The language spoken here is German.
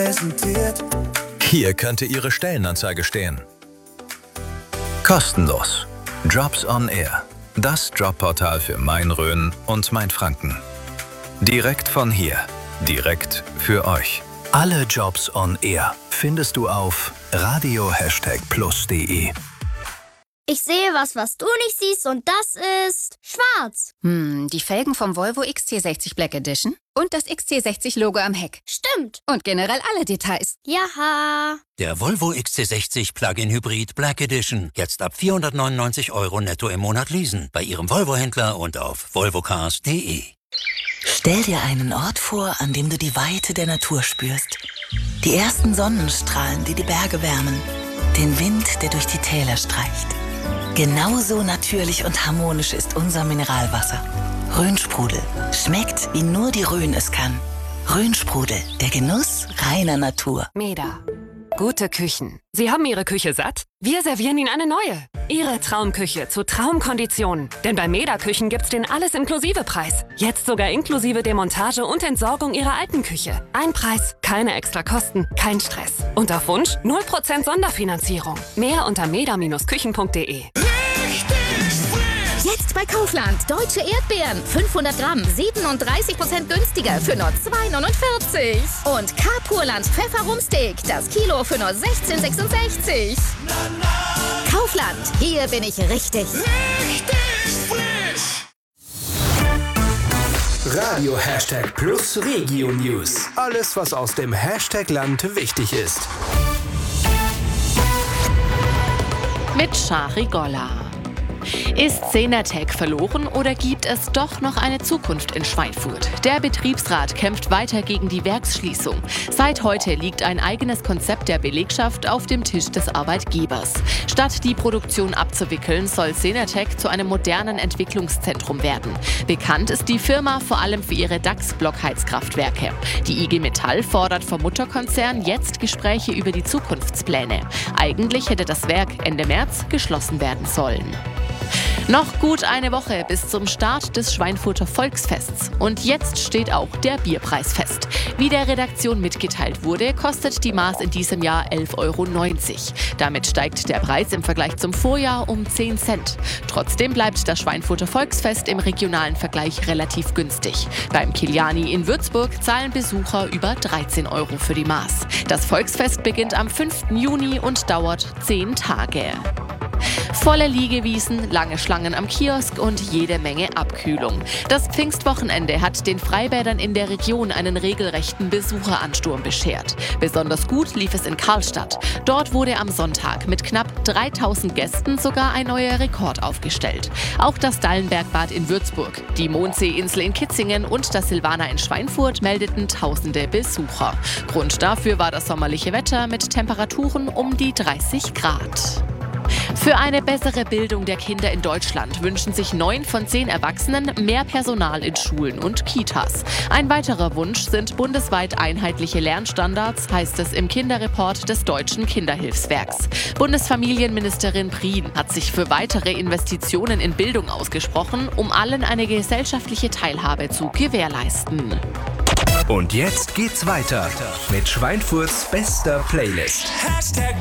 Hier könnte Ihre Stellenanzeige stehen. Kostenlos. Jobs on Air. Das Jobportal für Main-Rhön und Mainfranken. Direkt von hier. Direkt für euch. Alle Jobs on Air findest du auf radio++de. Ich sehe was du nicht siehst, und das ist schwarz. Die Felgen vom Volvo XC60 Black Edition und das XC60-Logo am Heck. Stimmt. Und generell alle Details. Jaha. Der Volvo XC60 Plug-in Hybrid Black Edition. Jetzt ab 499 € netto im Monat leasen. Bei Ihrem Volvo-Händler und auf volvocars.de. Stell dir einen Ort vor, an dem du die Weite der Natur spürst. Die ersten Sonnenstrahlen, die die Berge wärmen. Den Wind, der durch die Täler streicht. Genauso natürlich und harmonisch ist unser Mineralwasser. Rhönsprudel. Schmeckt, wie nur die Rhön es kann. Rhönsprudel. Der Genuss reiner Natur. Meda. Gute Küchen. Sie haben Ihre Küche satt? Wir servieren Ihnen eine neue. Ihre Traumküche zu Traumkonditionen. Denn bei Meda Küchen gibt's den Alles-Inklusive-Preis. Jetzt sogar inklusive Demontage und Entsorgung Ihrer alten Küche. Ein Preis, keine extra Kosten, kein Stress. Und auf Wunsch 0% Sonderfinanzierung. Mehr unter meda-küchen.de. Jetzt bei Kaufland. Deutsche Erdbeeren. 500 Gramm. 37% günstiger für nur 2,49. Und K-Purland Pfefferumsteak. Das Kilo für nur 16,66. Kaufland. Hier bin ich richtig. Radio #+ Regio News. Alles, was aus dem Hashtag-Land wichtig ist. Mit Shari Golla. Ist Senatec verloren oder gibt es doch noch eine Zukunft in Schweinfurt? Der Betriebsrat kämpft weiter gegen die Werksschließung. Seit heute liegt ein eigenes Konzept der Belegschaft auf dem Tisch des Arbeitgebers. Statt die Produktion abzuwickeln, soll Senatec zu einem modernen Entwicklungszentrum werden. Bekannt ist die Firma vor allem für ihre DAX-Blockheizkraftwerke. Die IG Metall fordert vom Mutterkonzern jetzt Gespräche über die Zukunftspläne. Eigentlich hätte das Werk Ende März geschlossen werden sollen. Noch gut eine Woche bis zum Start des Schweinfurter Volksfests. Und jetzt steht auch der Bierpreis fest. Wie der Redaktion mitgeteilt wurde, kostet die Maß in diesem Jahr 11,90 €. Damit steigt der Preis im Vergleich zum Vorjahr um 10 Cent. Trotzdem bleibt das Schweinfurter Volksfest im regionalen Vergleich relativ günstig. Beim Kiliani in Würzburg zahlen Besucher über 13 € für die Maß. Das Volksfest beginnt am 5. Juni und dauert 10 Tage. Volle Liegewiesen, lange Schlangen am Kiosk und jede Menge Abkühlung. Das Pfingstwochenende hat den Freibädern in der Region einen regelrechten Besucheransturm beschert. Besonders gut lief es in Karlstadt. Dort wurde am Sonntag mit knapp 3000 Gästen sogar ein neuer Rekord aufgestellt. Auch das Dallenbergbad in Würzburg, die Mondseeinsel in Kitzingen und das Silvana in Schweinfurt meldeten tausende Besucher. Grund dafür war das sommerliche Wetter mit Temperaturen um die 30 Grad. Für eine bessere Bildung der Kinder in Deutschland wünschen sich 9 von 10 Erwachsenen mehr Personal in Schulen und Kitas. Ein weiterer Wunsch sind bundesweit einheitliche Lernstandards, heißt es im Kinderreport des Deutschen Kinderhilfswerks. Bundesfamilienministerin Prien hat sich für weitere Investitionen in Bildung ausgesprochen, um allen eine gesellschaftliche Teilhabe zu gewährleisten. Und jetzt geht's weiter mit Schweinfurts bester Playlist.